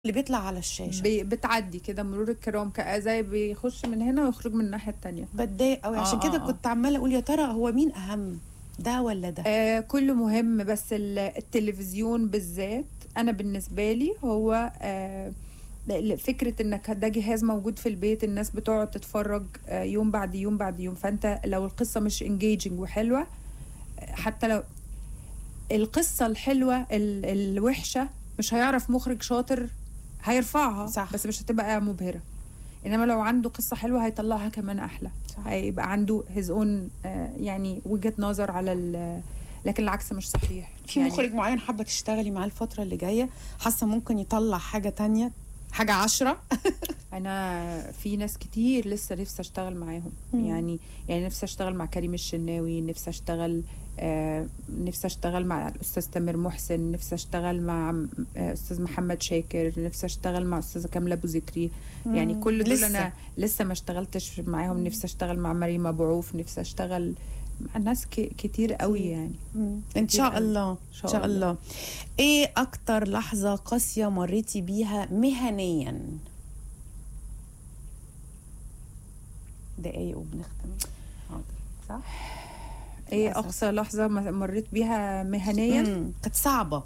اللي بيطلع على الشاشه بتعدي كده مرور الكرام، زي بيخش من هنا ويخرج من الناحيه التانية. بتضايق قوي. عشان كده كنت عماله اقول يا ترى هو مين اهم، ده ولا ده؟ كله مهم، بس التلفزيون بالذات انا بالنسبه لي هو فكره انك ده جهاز موجود في البيت، الناس بتقعد تتفرج يوم بعد يوم بعد يوم، فانت لو القصه مش انجيجنج وحلوه، حتى لو القصه الحلوه الوحشه مش هيعرف مخرج شاطر هيرفعها، صح. بس مش هتبقى مبهره. انما لو عنده قصه حلوه هيطلعها كمان احلى، صح. هيبقى عنده هيز اون يعني وجهه نظر على لكن العكس مش صحيح. في يعني مخرج معين حابه تشتغلي معاه الفتره اللي جايه، حاسه ممكن يطلع حاجه تانية، حاجه 10؟ انا في ناس كتير لسه نفسي اشتغل معاهم. يعني نفسي اشتغل مع كريم الشناوي، نفسي اشتغل مع الاستاذ تامر محسن، نفسي اشتغل مع استاذ محمد شاكر، نفسي اشتغل مع استاذه كامله ابو ذكري. يعني كل دول انا لسه ما اشتغلتش معاهم. نفسي اشتغل مع مريم ابو عوف، نفسي اشتغل مع ناس كتير قوي يعني. ان شاء الله، ان شاء الله. ايه اكتر لحظه قاسيه مريتي بيها مهنيا؟ دقايق وبنختم. حاضر، صح. ايه اقصى لحظه مريت بيها مهنيا؟ كانت صعبه.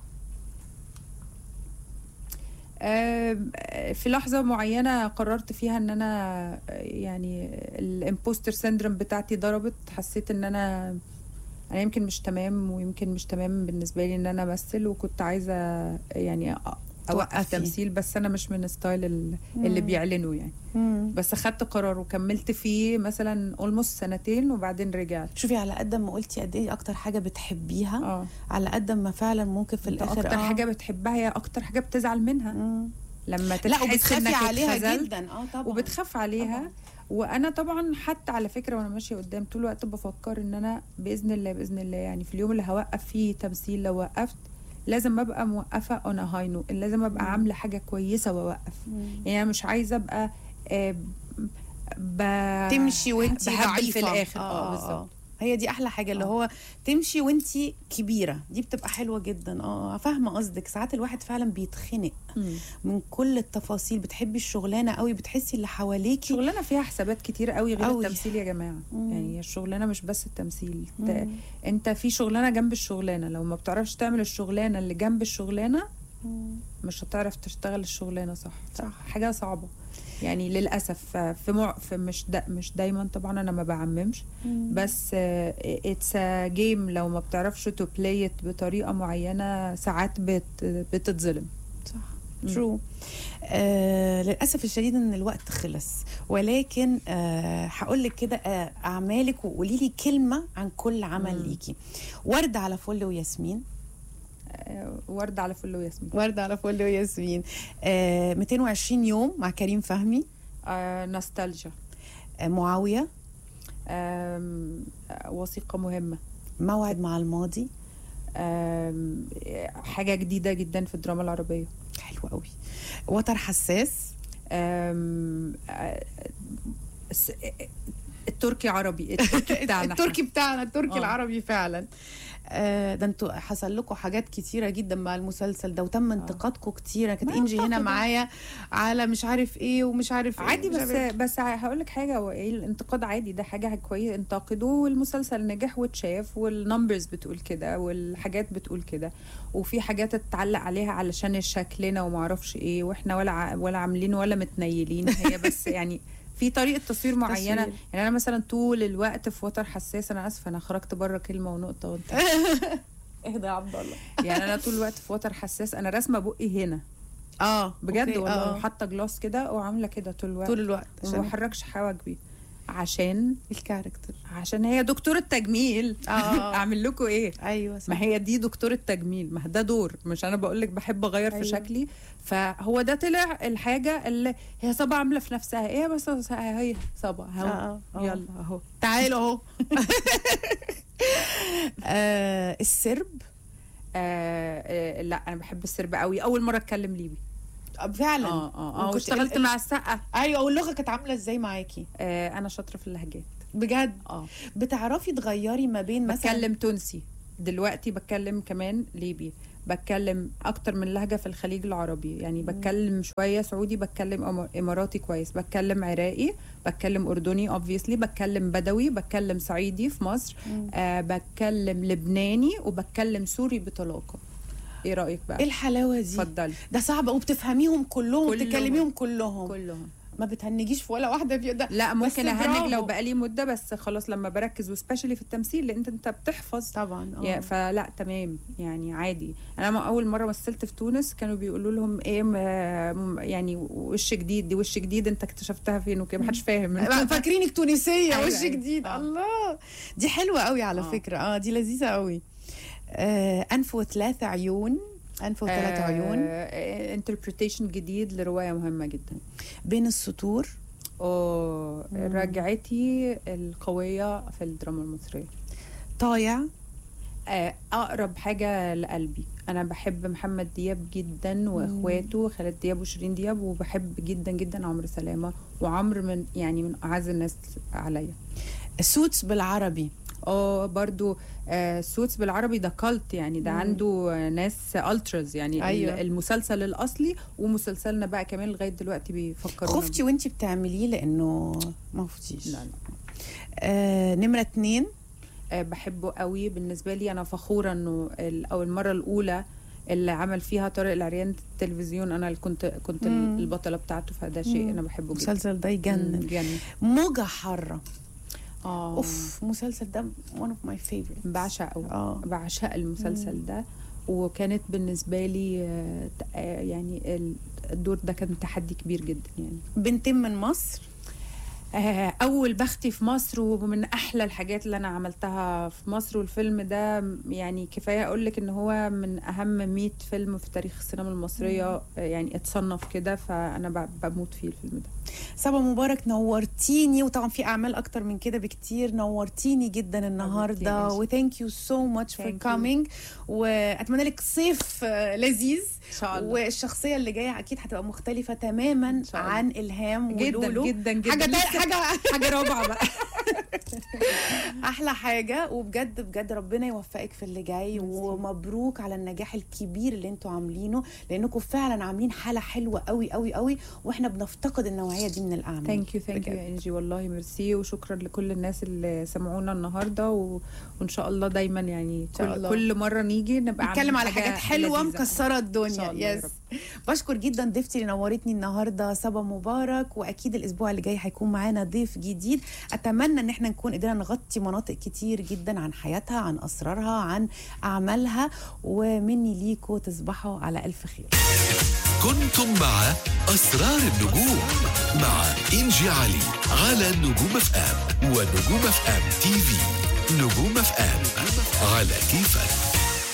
في لحظه معينه قررت فيها ان انا يعني الامبوستر سيندروم بتاعتي ضربت. حسيت ان انا يمكن مش تمام، ويمكن مش تمام بالنسبه لي ان انا امثل، وكنت عايزه يعني اوقف تمثيل، بس انا مش من الستايل اللي بيعلنوا يعني. بس اخدت قرار وكملت فيه مثلا اولموست سنتين، وبعدين رجعت. شوفي، على قد ما قلتي قد ايه اكتر حاجه بتحبيها، على قد ما فعلا ممكن في الاخر اكتر حاجه بتحبها هي اكتر حاجه بتزعل منها. لما تحس انك عليها جدا. طبعا. وبتخاف عليها طبعا. وانا طبعا حتى على فكره وانا ماشيه قدام طول الوقت بفكر ان انا باذن الله يعني في اليوم اللي هوقف فيه تمثيل، لو وقفت لازم ابقى موقفه اون هاي نوت، لازم ابقى عامله حاجه كويسه واوقف. يعني انا مش عايزه ابقى تمشي وانتي ضعيفه في الاخر. بالظبط. هي دي احلى حاجه، اللي هو تمشي وانتي كبيره، دي بتبقى حلوه جدا. فاهمه قصدك. ساعات الواحد فعلا بيتخنق من كل التفاصيل. بتحبي الشغلانه قوي، بتحسي اللي حواليكي شغلانه فيها حسابات كتير قوي غير التمثيل يا جماعه. يعني الشغلانه مش بس التمثيل. انت في شغلانه جنب الشغلانه، لو ما بتعرفش تعمل الشغلانه اللي جنب الشغلانه مش هتعرف تشتغل الشغلانه صح. حاجه صعبه يعني للاسف. مش دايما طبعا، انا ما بعممش، بس اتس جيم. لو ما بتعرفش تو بلاي بطريقه معينه ساعات بتتظلم. صح. ترو. للاسف الشديد ان الوقت خلص، ولكن هقول لك كده اعمالك، وقولي لي كلمه عن كل عمل ليكي. ورد على فل وياسمين. ورد على فل وياسمين. ورد على فل وياسمين. 220 يوم مع كريم فهمي. نوستالجيا. معاوية. وثيقة مهمة. موعد مع الماضي. حاجة جديدة جدا في الدراما العربية. حلو قوي. وتر حساس. التركي عربي. التركي بتاعنا التركي العربي فعلا. ده انتوا حصل لكم حاجات كتيره جدا مع المسلسل ده، وتم انتقادكم كتيره. كانت انجي هنا معايا على مش عارف ايه ومش عارف عادي. بس هقول لك حاجه، هو ايه الانتقاد عادي، ده حاجه كويسه انتقدوه، والمسلسل نجح واتشاف، والنمبرز بتقول كده، والحاجات بتقول كده، وفي حاجات تتعلق عليها علشان شكلنا وما اعرفش ايه، واحنا ولا عاملين ولا متنيلين. هي بس يعني في طريقه تصوير معينه. يعني انا مثلا طول الوقت في وتر حساس، انا اسفه انا خرجت بره كلمه ونقطه وانت اهدى يا عبد الله. يعني انا طول الوقت في وتر حساس انا راسمه بقي هنا بجد والله. حاطه جلاس كده وعامله كده طول الوقت وما بحركش حواجبي عشان الكاركتر، عشان هي دكتوره تجميل. اعمل لكم ايه؟ ايوه صح. ما هي دي دكتوره تجميل، ما ده دور، مش انا بقول لك بحب اغير في شكلي. فهو ده طلع الحاجه اللي هي صبا عامله في نفسها ايه، بس هي صبا اهو. يلا اهو تعالوا اهو. السرب. لا انا بحب السرب قوي. اول مره اتكلم ليبي فعلا. واشتغلت مع السقا. ايوه. واللغه كانت عامله ازاي معاكي؟ انا شاطره في اللهجات بجد. بتعرفي تغيري ما بين مثلا؟ بتكلم تونسي دلوقتي، بتكلم كمان ليبي، بتكلم اكتر من لهجه في الخليج العربي، يعني بتكلم شويه سعودي، بتكلم اماراتي كويس، بتكلم عراقي، بتكلم اردني obviously، بتكلم بدوي، بتكلم صعيدي في مصر، بتكلم لبناني، وبتكلم سوري بطلاقه. ايه رايك بقى؟ ايه الحلاوه دي؟ اتفضلي. ده صعب، وبتفهميهم كلهم وبتكلميهم كلهم. ما بتهنجيش في ولا واحده في ده؟ لا ممكن اهنج لو بقالي مده، بس خلاص لما بركز، وسبيشالي في التمثيل لان انت بتحفظ طبعا. فلا تمام يعني عادي. انا اول مره مثلت في تونس كانوا بيقولوا لهم ايه يعني وش جديد، دي وش جديد انت اكتشفتها فين وكده، محدش فاهم. فاكرينك تونسيه. أيوة وش جديد. الله، دي حلوه قوي على فكره. دي لذيذه قوي. انف وثلاث عيون. أنف وثلاث عيون. interpretation جديد لرواية مهمة جدا. بين السطور. رجعتي القوية في الدراما المصرية. طايع. أقرب حاجة لقلبي. أنا بحب محمد دياب جدا وإخواته خالد دياب وشيرين دياب، وبحب جدا جدا عمرو سلامة، وعمرو من أعز الناس عليا. سوتس بالعربي. برضو سوتس بالعربي ده كالت، يعني ده عنده ناس التراز يعني. أيوة. المسلسل الاصلي ومسلسلنا بقى كمان لغايه دلوقتي بيفكروا. خفتي وانتي بتعمليه لانه ما خفتيش؟ لا. نمرة 2. بحبه قوي. بالنسبه لي انا فخوره انه المره الاولى اللي عمل فيها طارق العريان التلفزيون انا اللي كنت البطله بتاعته، فده شيء انا بحبه جدا. المسلسل ده يجنن. موجة حارة. اوف، المسلسل ده one of my favorite. بعشق المسلسل ده، وكانت بالنسبه لي يعني الدور ده كان تحدي كبير جدا. يعني بنتين من مصر. اول بختي في مصر، ومن احلى الحاجات اللي انا عملتها في مصر. والفيلم ده يعني كفايه اقول لك ان هو من اهم 100 فيلم في تاريخ السينما المصريه، يعني اتصنف كده، فانا بموت فيه الفيلم ده. صبا مبارك، نورتيني، وطبعا في اعمال اكتر من كده بكتير. نورتيني جدا النهارده، وثانك يو سو ماتش فور كامينج، واتمنى لك صيف لذيذ ان شاء الله. والشخصيه اللي جايه اكيد هتبقى مختلفه تماما عن الهام ولولو. جدا جدا حاجه رابعه بقى. احلى حاجه. وبجد بجد ربنا يوفقك في اللي جاي، ومبروك على النجاح الكبير اللي انتوا عاملينه، لانكم فعلا عاملين حاله حلوه قوي قوي قوي، واحنا بنفتقد النوعيه دي من الاعمال. ثانك يو يا انجي، والله ميرسي، وشكرا لكل الناس اللي سمعونا النهارده، وان شاء الله دايما يعني كل مره نيجي نبقى نتكلم على حاجات حلوه مكسره الدنيا. يس. بشكر جدا ضيفتي اللي نورتني النهارده صبا مبارك، واكيد الاسبوع اللي جاي هيكون معانا ضيف جديد. اتمنى ان احنا نكون قدرنا نغطي مناطق كتير جدا عن حياتها، عن اسرارها، عن اعمالها، ومني ليكوا تصبحوا على الف خير. كنتم مع أسرار النجوم مع إنجي علي على نجوم اف ام ونجوم اف ام تي في. نجوم اف ام على كيفك.